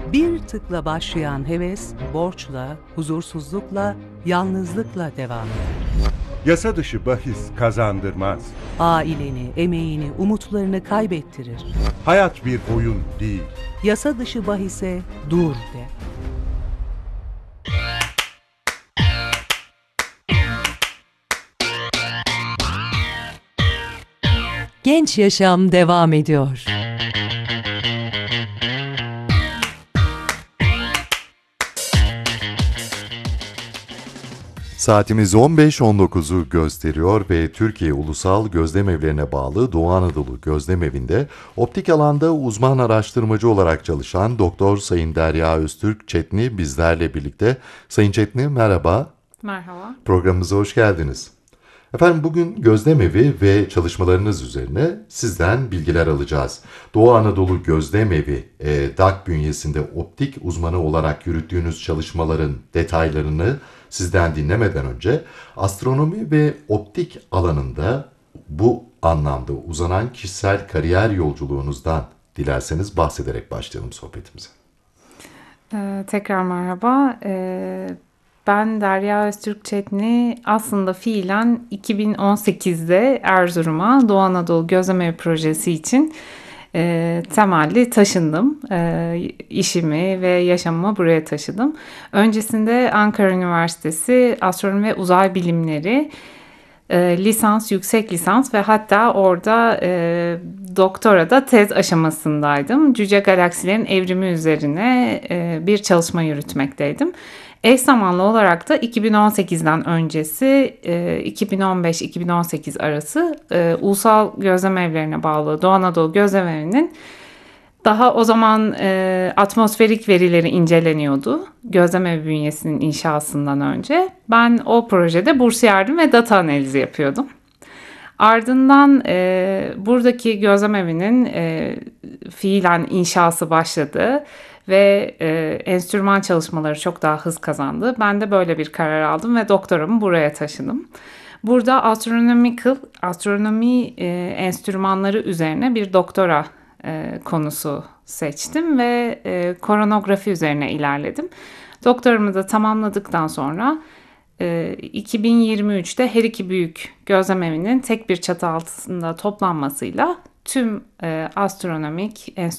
Bir tıkla başlayan heves, borçla, huzursuzlukla, yalnızlıkla devam eder. Yasa dışı bahis kazandırmaz. Aileni, emeğini, umutlarını kaybettirir. Hayat bir oyun değil. Yasa dışı bahise dur de. Genç Yaşam devam ediyor. Saatimiz 15.19'u gösteriyor ve Türkiye Ulusal Gözlemevlerine bağlı Doğu Anadolu Gözlemevi'nde optik alanda uzman araştırmacı olarak çalışan Doktor Sayın Derya Öztürk Çetni bizlerle birlikte. Sayın Çetni merhaba. Merhaba. Programımıza hoş geldiniz. Efendim bugün gözlemevi ve çalışmalarınız üzerine sizden bilgiler alacağız. Doğu Anadolu Gözlemevi, DAK bünyesinde optik uzmanı olarak yürüttüğünüz çalışmaların detaylarını sizden dinlemeden önce astronomi ve optik alanında bu anlamda uzanan kişisel kariyer yolculuğunuzdan dilerseniz bahsederek başlayalım sohbetimize. Tekrar merhaba. Ben Derya Öztürk Çetni, aslında fiilen 2018'de Erzurum'a Doğu Anadolu Gözlemevi Projesi için temelli taşındım. İşimi ve yaşamımı buraya taşıdım. Öncesinde Ankara Üniversitesi Astronomi ve Uzay Bilimleri lisans, yüksek lisans ve hatta orada doktorada tez aşamasındaydım. Cüce galaksilerin evrimi üzerine bir çalışma yürütmekteydim. Eş zamanlı olarak da 2018'den öncesi 2015-2018 arası Ulusal Gözlemevlerine bağlı Doğu Anadolu Gözlemevi'nin daha o zaman atmosferik verileri inceleniyordu gözlemevi bünyesinin inşasından önce. Ben o projede bursiyerdim ve data analizi yapıyordum. Ardından buradaki gözlemevinin fiilen inşası başladı ve enstrüman çalışmaları çok daha hız kazandı. Ben de böyle bir karar aldım ve doktoramı buraya taşıdım. Burada astronomi enstrümanları üzerine bir doktora konusu seçtim ve koronografi üzerine ilerledim. Doktoramı da tamamladıktan sonra 2023'te her iki büyük gözlemevinin tek bir çatı altında toplanmasıyla tüm astronomik